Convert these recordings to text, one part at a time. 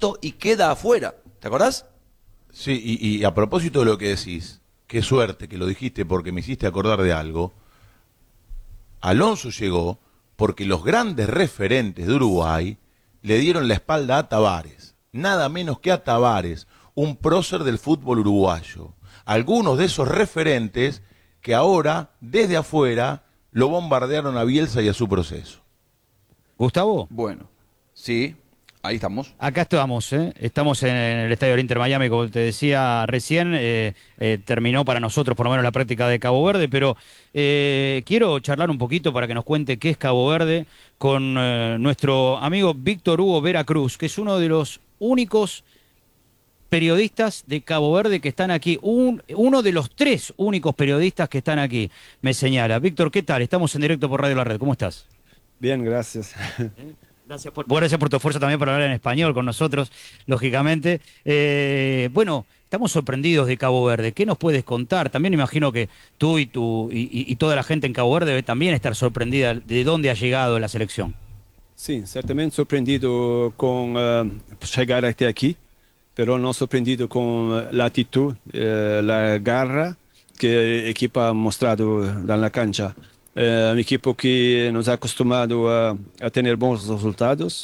favorito y queda afuera. ¿Te acordás? Sí, y a propósito de lo que decís, qué suerte que lo dijiste porque me hiciste acordar de algo. Alonso llegó porque los grandes referentes de Uruguay le dieron la espalda a Tavares, nada menos que a Tavares, un prócer del fútbol uruguayo. Algunos de esos referentes que ahora, desde afuera, lo bombardearon a Bielsa y a su proceso. Gustavo. Bueno, sí, ahí estamos. Acá estamos, ¿eh? Estamos en el estadio del Inter Miami, como te decía recién, terminó para nosotros por lo menos la práctica de Cabo Verde, pero quiero charlar un poquito para que nos cuente qué es Cabo Verde con nuestro amigo Víctor Hugo Veracruz, que es uno de los únicos periodistas de Cabo Verde que están aquí, uno de los 3 únicos periodistas que están aquí, me señala. Víctor, ¿qué tal? Estamos en directo por Radio La Red, ¿cómo estás? Bien, gracias. Gracias por tu esfuerzo también para hablar en español con nosotros, lógicamente. Bueno, estamos sorprendidos de Cabo Verde. ¿Qué nos puedes contar? También imagino que tú y toda la gente en Cabo Verde debe también estar sorprendida de dónde ha llegado la selección. Sí, certamente sorprendido con llegar hasta aquí, pero no sorprendido con la actitud, la garra que el equipo ha mostrado en la cancha. Un equipo que nos ha acostumbrado a tener buenos resultados.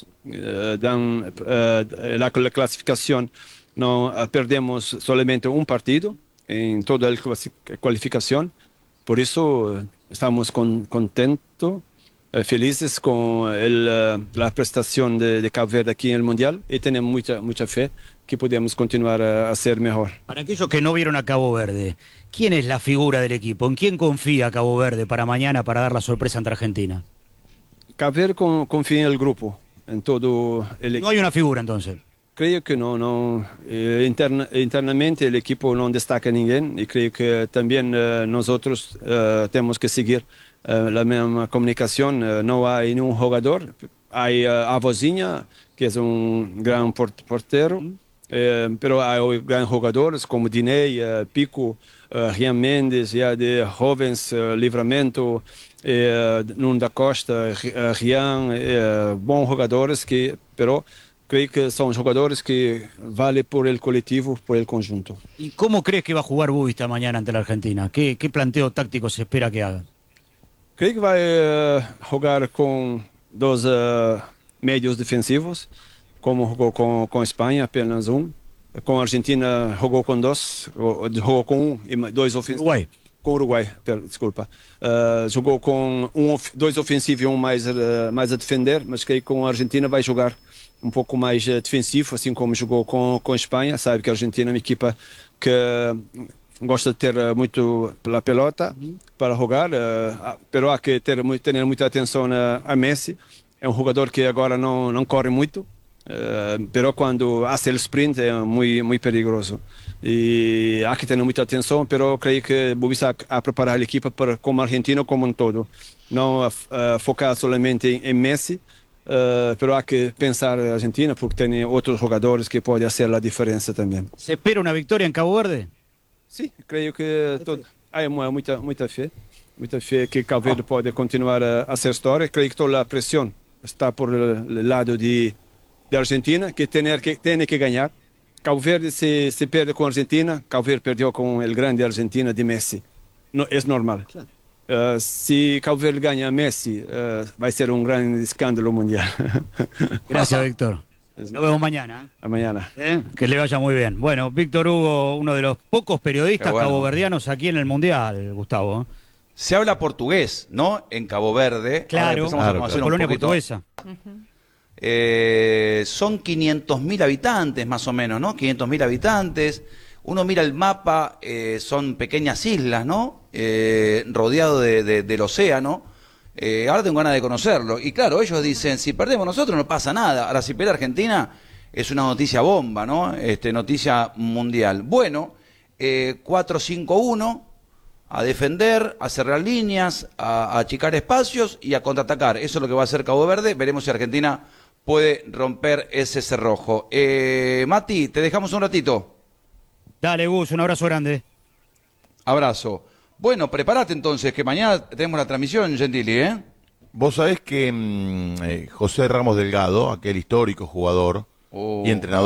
La clasificación no perdemos solamente un partido en toda la cualificación. Por eso estamos contentos, felices con la prestación de Cabo Verde aquí en el Mundial y tenemos mucha fe que podemos continuar a ser mejor. Para aquellos que no vieron a Cabo Verde, ¿quién es la figura del equipo? ¿En quién confía Cabo Verde para mañana para dar la sorpresa ante Argentina? Cabo Verde confía en el grupo, en todo el equipo. No hay una figura entonces. Creo que no. Internamente el equipo no destaca a ninguém y creo que también nosotros tenemos que seguir la misma comunicación. No hay ningún jugador. Hay a Vozinha, que es un gran portero, pero hay grandes jugadores como Diney, Pico, Rian Mendes, ya de jóvenes, Livramento, Nuno da Costa, Rian, bons jogadores pero creo que son jugadores que valen por el colectivo, por el conjunto. ¿Y cómo crees que va a jugar Bubista mañana ante la Argentina? ¿Qué planteo táctico se espera que haga? Creo que va a jugar con 2 medios defensivos, como jugó con España, apenas un. Con Argentina jugó con 2, jugó con 1 y 2 ofensivos. Uruguay. Com Uruguai, desculpa. Jogou com 2 ofensivos e 1 mais a defender, mas creio que com a Argentina vai jogar um pouco mais defensivo, assim como jogou com a Espanha. Sabe que a Argentina é uma equipa que gosta de ter muito pela pelota para jogar, pero há que ter muita atenção a Messi. É um jogador que agora não corre muito, pero quando hace el sprint é muito perigoso. E há que ter muita atenção, pero creio que Bubista a preparar a equipa para como a Argentina como um todo. Não focar solamente em Messi, pero há que pensar a Argentina porque tem outros jogadores que podem fazer a diferença também. ¿Se espera una victoria en Cabo Verde? Sim, creio que há muita fé que Cabo Verde pode continuar a ser história. Creio que toda a pressão está por el lado de Argentina, que tiene que ganhar. Cabo Verde se perde com a Argentina, Cabo Verde perdeu com o grande Argentina de Messi. No, é normal. Claro. Se Cabo Verde ganha Messi, vai ser um grande escândalo mundial. Gracias, Víctor. Nos vemos mañana. A mañana. Que le vaya muy bien. Bueno, Víctor Hugo, uno de los pocos periodistas caboverdianos aquí en el Mundial, Gustavo. Se habla portugués, ¿no? En Cabo Verde. Claro, colonia portuguesa. Son 500.000 habitantes más o menos, ¿no? 500.000 habitantes. Uno mira el mapa, son pequeñas islas, ¿no? Rodeado del océano. Ahora tengo ganas de conocerlo. Y claro, ellos dicen, si perdemos nosotros no pasa nada. Ahora, si pierde Argentina, es una noticia bomba, ¿no? Noticia mundial. Bueno, 4-5-1, a defender, a cerrar líneas, a achicar espacios y a contraatacar. Eso es lo que va a hacer Cabo Verde. Veremos si Argentina puede romper ese cerrojo. Mati, te dejamos un ratito. Dale, Gus, un abrazo grande. Abrazo. Bueno, prepárate entonces, que mañana tenemos la transmisión, Gentili, ¿eh? Vos sabés que José Ramos Delgado, aquel histórico jugador y entrenador